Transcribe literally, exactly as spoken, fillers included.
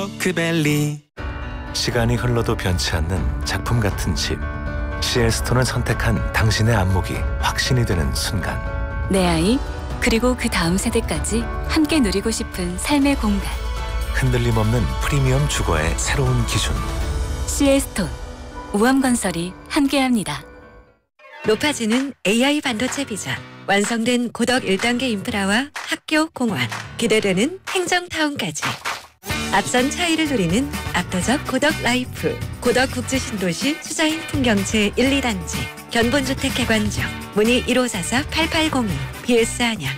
포크밸리. 시간이 흘러도 변치 않는 작품 같은 집. 씨엘스톤을 선택한 당신의 안목이 확신이 되는 순간. 내 아이, 그리고 그 다음 세대까지 함께 누리고 싶은 삶의 공간. 흔들림 없는 프리미엄 주거의 새로운 기준. 씨엘스톤, 우암건설이 함께합니다. 높아지는 에이아이 반도체 비전, 완성된 고덕 일 단계 인프라와 학교, 공원, 기대되는 행정타운까지. 앞선 차이를 누리는 압도적 고덕 라이프, 고덕 국제신도시 수자인 풍경채 일, 이 단지, 견본주택 개관적, 문의 일오사사 팔팔공이, 비에스 안양.